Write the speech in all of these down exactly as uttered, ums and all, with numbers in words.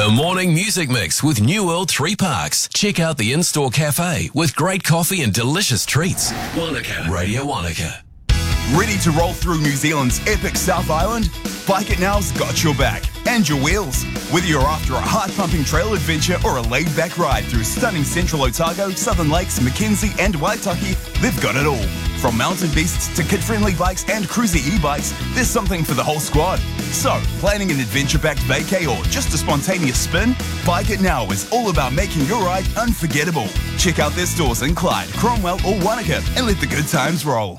The Morning Music Mix with New World Three Parks. Check out the in-store cafe with great coffee and delicious treats. Wanaka. Radio Wanaka. Ready to roll through New Zealand's epic South Island? Bike It Now's got your back and your wheels. Whether you're after a heart-pumping trail adventure or a laid-back ride through stunning Central Otago, Southern Lakes, Mackenzie and Waitaki, they've got it all. From mountain beasts to kid-friendly bikes and cruiser e-bikes, there's something for the whole squad. So, planning an adventure-packed vacay or just a spontaneous spin? Bike It Now is all about making your ride unforgettable. Check out their stores in Clyde, Cromwell or Wanaka and let the good times roll.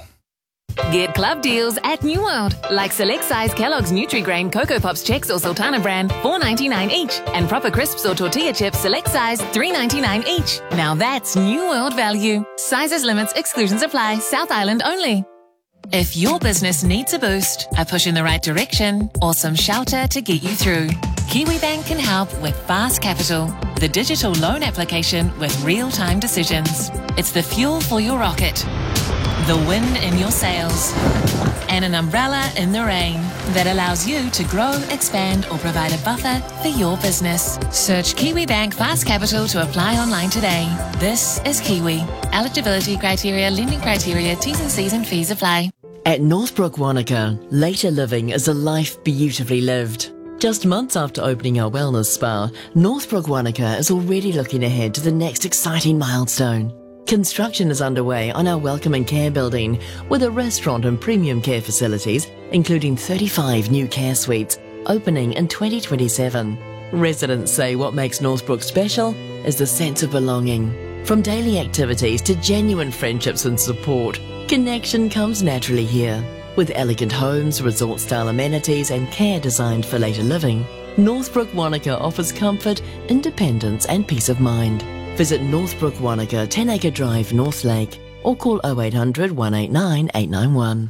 Get club deals at New World, like select size Kellogg's Nutri-Grain Cocoa Pops Chex or Sultana brand, four ninety-nine each, and Proper Crisps or Tortilla Chips select size, three ninety-nine each. Now that's New World value. Sizes, limits, exclusions apply. South Island only. If your business needs a boost, a push in the right direction, or some shelter to get you through, Kiwibank can help with Fast Capital, the digital loan application with real-time decisions. It's the fuel for your rocket, the wind in your sails, and an umbrella in the rain that allows you to grow, expand, or provide a buffer for your business. Search Kiwibank Fast Capital to apply online today. This is Kiwi. Eligibility criteria, lending criteria, T's and C's and fees apply. At Northbrook Wanaka, later living is a life beautifully lived. Just months after opening our wellness spa, Northbrook Wanaka is already looking ahead to the next exciting milestone. Construction is underway on our Welcome and Care building with a restaurant and premium care facilities, including thirty-five new care suites, opening in twenty twenty-seven. Residents say what makes Northbrook special is the sense of belonging. From daily activities to genuine friendships and support, connection comes naturally here. With elegant homes, resort-style amenities and care designed for later living, Northbrook Wanaka offers comfort, independence and peace of mind. Visit Northbrook Wanaka, ten acre Drive, North Lake, or call oh eight hundred, one eight nine, eight nine one.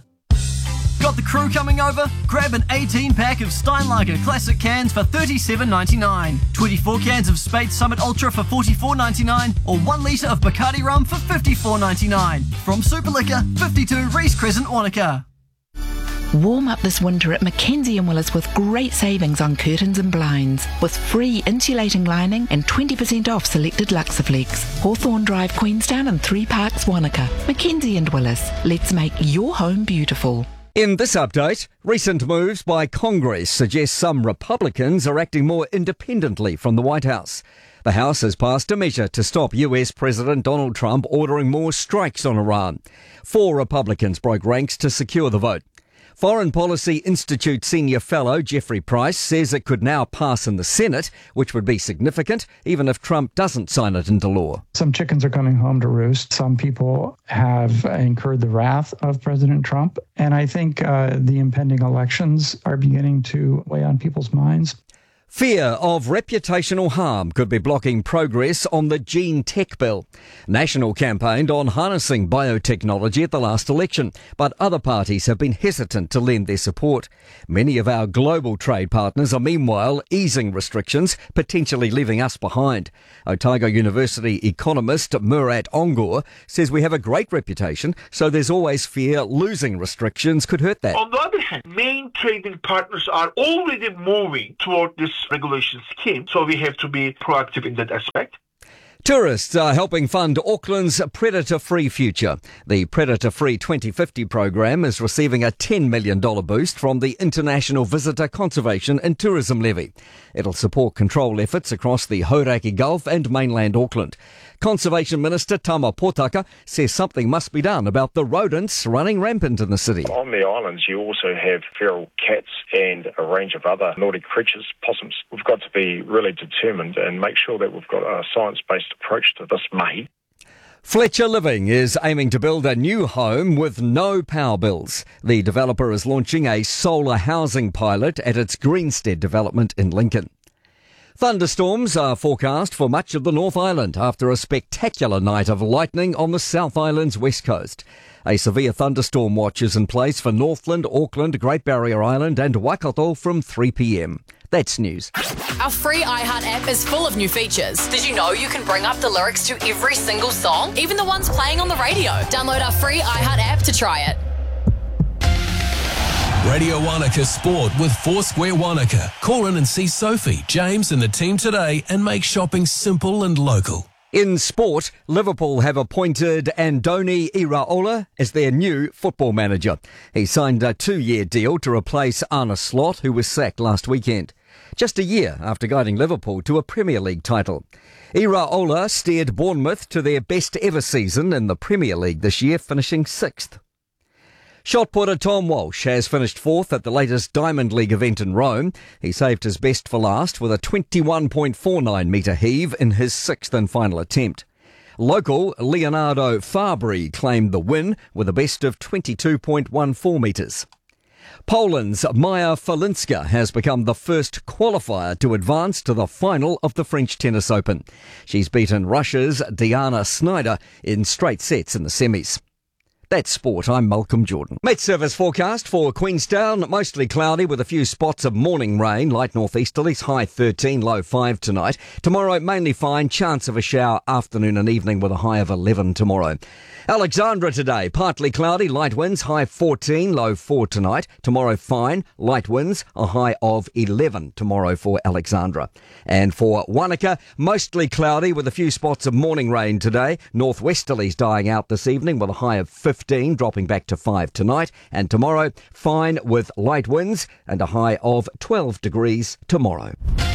Got the crew coming over? Grab an eighteen pack of Steinlager Classic cans for thirty-seven ninety-nine, twenty-four cans of Spade Summit Ultra for forty-four ninety-nine, or one litre of Bacardi rum for fifty-four ninety-nine. From Super Liquor, fifty-two Reese Crescent, Wanaka. Warm up this winter at Mackenzie and Willis with great savings on curtains and blinds, with free insulating lining and twenty percent off selected Luxaflex. Hawthorne Drive, Queenstown and Three Parks, Wanaka. Mackenzie and Willis. Let's make your home beautiful. In this update, recent moves by Congress suggest some Republicans are acting more independently from the White House. The House has passed a measure to stop U S President Donald Trump ordering more strikes on Iran. Four Republicans broke ranks to secure the vote. Foreign Policy Institute Senior Fellow Jeffrey Price says it could now pass in the Senate, which would be significant even if Trump doesn't sign it into law. Some chickens are coming home to roost. Some people have incurred the wrath of President Trump. And I think uh, the impending elections are beginning to weigh on people's minds. Fear of reputational harm could be blocking progress on the Gene Tech Bill. National campaigned on harnessing biotechnology at the last election, but other parties have been hesitant to lend their support. Many of our global trade partners are meanwhile easing restrictions, potentially leaving us behind. Otago University economist Murat Ongor says we have a great reputation, so there's always fear losing restrictions could hurt that. On the other hand, main trading partners are already moving toward this regulation scheme, so we have to be proactive in that aspect. Tourists are helping fund Auckland's predator-free future. The Predator-Free twenty fifty program is receiving a ten million dollars boost from the International Visitor Conservation and Tourism Levy. It'll support control efforts across the Hauraki Gulf and mainland Auckland. Conservation Minister Tama Potaka says something must be done about the rodents running rampant in the city. On the islands, you also have feral cats and a range of other naughty creatures, possums. We've got to be really determined and make sure that we've got a science-based approach to this mahi. Fletcher Living is aiming to build a new home with no power bills. The developer is launching a solar housing pilot at its Greenstead development in Lincoln. Thunderstorms are forecast for much of the North Island after a spectacular night of lightning on the South Island's west coast. A severe thunderstorm watch is in place for Northland, Auckland, Great Barrier Island and Waikato from three p m. That's news. Our free iHeart app is full of new features. Did you know you can bring up the lyrics to every single song, even the ones playing on the radio? Download our free iHeart app to try it. Radio Wanaka Sport with Foursquare Wanaka. Call in and see Sophie, James and the team today and make shopping simple and local. In sport, Liverpool have appointed Andoni Iraola as their new football manager. He signed a two-year deal to replace Arne Slot, who was sacked last weekend, just a year after guiding Liverpool to a Premier League title. Iraola steered Bournemouth to their best ever season in the Premier League this year, finishing sixth. Shot putter Tom Walsh has finished fourth at the latest Diamond League event in Rome. He saved his best for last with a twenty-one point four nine metre heave in his sixth and final attempt. Local Leonardo Fabri claimed the win with a best of twenty-two point one four metres. Poland's Maja Falinska has become the first qualifier to advance to the final of the French Tennis Open. She's beaten Russia's Diana Snyder in straight sets in the semis. That's sport. I'm Malcolm Jordan. Met service forecast for Queenstown. Mostly cloudy with a few spots of morning rain. Light northeasterlies, high thirteen, low five tonight. Tomorrow, mainly fine. Chance of a shower afternoon and evening with a high of eleven tomorrow. Alexandra today, partly cloudy, light winds, high fourteen, low four tonight. Tomorrow, fine, light winds, a high of eleven tomorrow for Alexandra. And for Wanaka, mostly cloudy with a few spots of morning rain today. Northwesterlies dying out this evening with a high of fifteen, dropping back to five tonight. And tomorrow, fine with light winds and a high of twelve degrees tomorrow.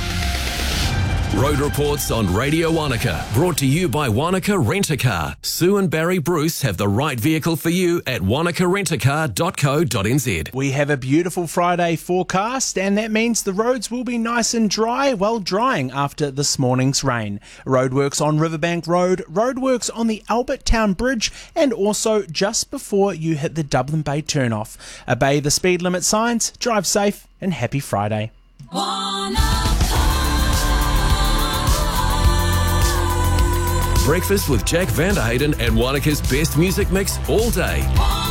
Road reports on Radio Wanaka, brought to you by Wanaka Rent-A-Car. Sue and Barry Bruce have the right vehicle for you at wanaka rent a car dot co dot n z. We have a beautiful Friday forecast, and that means the roads will be nice and dry, well drying after this morning's rain. Roadworks on Riverbank Road, roadworks on the Albert Town Bridge, and also just before you hit the Dublin Bay turnoff. Obey the speed limit signs, drive safe, and happy Friday. Breakfast with Jack Vanderhayden and Wanaka's best music mix all day.